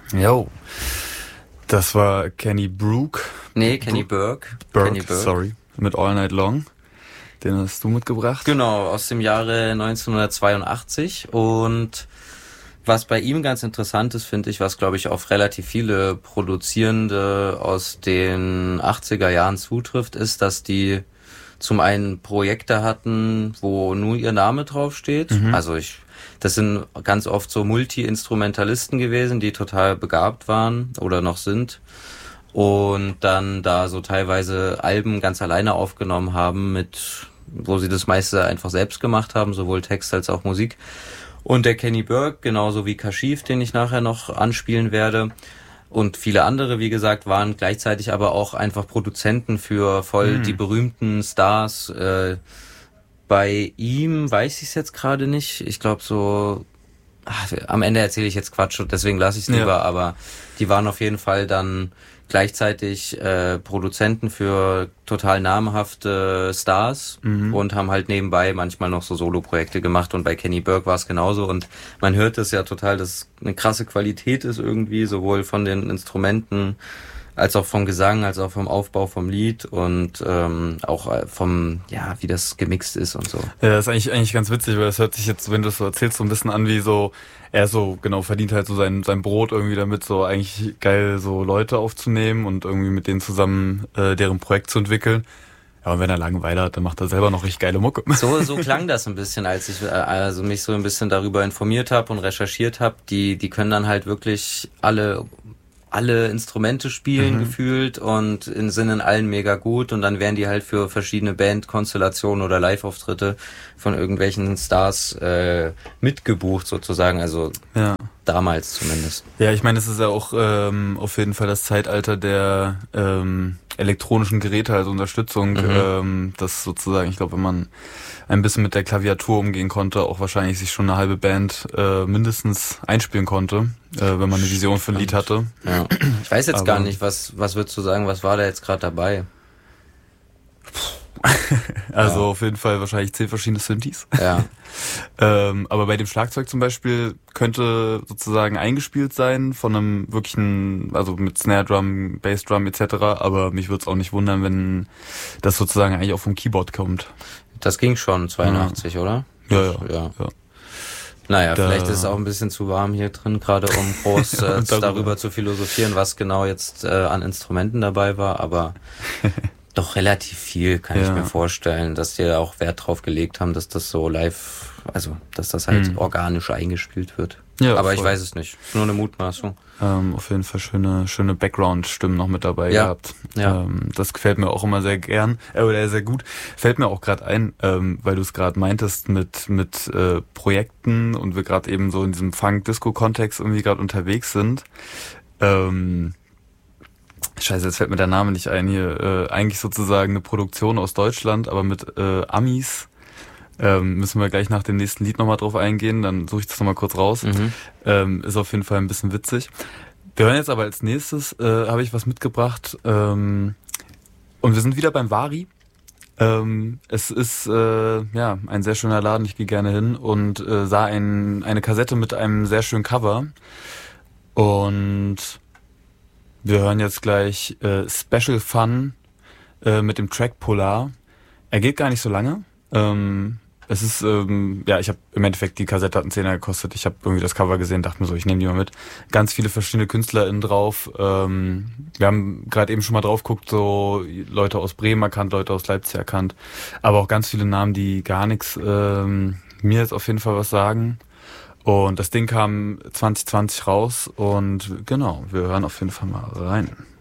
Jo, das war Kenny Burke. Nee, Kenny Burke. Sorry, mit All Night Long. Den hast du mitgebracht. Genau, aus dem Jahre 1982. Und was bei ihm ganz interessant ist, finde ich, was glaube ich auf relativ viele Produzierende aus den 80er Jahren zutrifft, ist, dass die zum einen Projekte hatten, wo nur ihr Name draufsteht. Also das sind ganz oft so Multi-Instrumentalisten gewesen, die total begabt waren oder noch sind. Und dann da so teilweise Alben ganz alleine aufgenommen haben, wo sie das meiste einfach selbst gemacht haben, sowohl Text als auch Musik. Und der Kenny Burke, genauso wie Kashif, den ich nachher noch anspielen werde, und viele andere, wie gesagt, waren gleichzeitig aber auch einfach Produzenten für voll die berühmten Stars. Bei ihm weiß ich es jetzt gerade nicht. Ich glaube so, am Ende erzähle ich jetzt Quatsch, deswegen lasse ich es lieber, aber die waren auf jeden Fall dann gleichzeitig Produzenten für total namhafte Stars und haben halt nebenbei manchmal noch so Solo-Projekte gemacht, und bei Kenny Burke war es genauso, und man hört es ja total, dass es eine krasse Qualität ist irgendwie, sowohl von den Instrumenten als auch vom Gesang, als auch vom Aufbau vom Lied und auch vom, wie das gemixt ist und so. Ja, das ist eigentlich ganz witzig, weil das hört sich jetzt, wenn du es so erzählst, so ein bisschen an wie so, er so, genau, verdient halt so sein Brot irgendwie damit, so eigentlich geil so Leute aufzunehmen und irgendwie mit denen zusammen deren Projekt zu entwickeln. Ja, und wenn er Langeweile hat, dann macht er selber noch richtig geile Mucke. So klang das ein bisschen, als ich mich so ein bisschen darüber informiert habe und recherchiert habe. Die können dann halt wirklich alle Instrumente spielen gefühlt und sind in allen mega gut, und dann werden die halt für verschiedene Bandkonstellationen oder Live-Auftritte von irgendwelchen Stars mitgebucht sozusagen, also damals zumindest. Ja, ich meine, es ist ja auch auf jeden Fall das Zeitalter der elektronischen Geräte als Unterstützung, das sozusagen, ich glaube, wenn man ein bisschen mit der Klaviatur umgehen konnte, auch wahrscheinlich sich schon eine halbe Band mindestens einspielen konnte, wenn man eine Vision für ein Lied hatte. Ja. Ich weiß jetzt gar nicht, was würdest du sagen, was war da jetzt gerade dabei? Also auf jeden Fall wahrscheinlich 10 verschiedene Synthes. Ja. Aber bei dem Schlagzeug zum Beispiel könnte sozusagen eingespielt sein von einem wirklichen, also mit Snare Drum, Bass Drum etc. Aber mich würde es auch nicht wundern, wenn das sozusagen eigentlich auch vom Keyboard kommt. Das ging schon, 82, oder? Ja. Naja, vielleicht ist es auch ein bisschen zu warm hier drin, gerade um groß darüber zu philosophieren, was genau jetzt an Instrumenten dabei war, aber doch relativ viel, kann ich mir vorstellen, dass die auch Wert drauf gelegt haben, dass das so live, also dass das halt organisch eingespielt wird. Ja, aber voll. Ich weiß es nicht, nur eine Mutmaßung. Auf jeden Fall schöne Background-Stimmen noch mit dabei gehabt. Ja. Das gefällt mir auch immer sehr gern, oder sehr gut. Fällt mir auch gerade ein, weil du es gerade meintest mit Projekten und wir gerade eben so in diesem Funk-Disco-Kontext irgendwie gerade unterwegs sind. Scheiße, jetzt fällt mir der Name nicht ein hier. Eigentlich sozusagen eine Produktion aus Deutschland, aber mit Amis. Müssen wir gleich nach dem nächsten Lied nochmal drauf eingehen, dann suche ich das nochmal kurz raus. Ist auf jeden Fall ein bisschen witzig. Wir hören jetzt aber als nächstes, habe ich was mitgebracht, und wir sind wieder beim Vari. Es ist ein sehr schöner Laden, ich gehe gerne hin und sah eine Kassette mit einem sehr schönen Cover, und wir hören jetzt gleich Special Fun mit dem Track Polar. Er geht gar nicht so lange. Es ist, ich habe im Endeffekt, die Kassette hat einen 10er gekostet. Ich habe irgendwie das Cover gesehen, dachte mir so, ich nehme die mal mit. Ganz viele verschiedene KünstlerInnen drauf. Wir haben gerade eben schon mal drauf geguckt, so Leute aus Bremen erkannt, Leute aus Leipzig erkannt. Aber auch ganz viele Namen, die gar nichts mir jetzt auf jeden Fall was sagen. Und das Ding kam 2020 raus und genau, wir hören auf jeden Fall mal rein.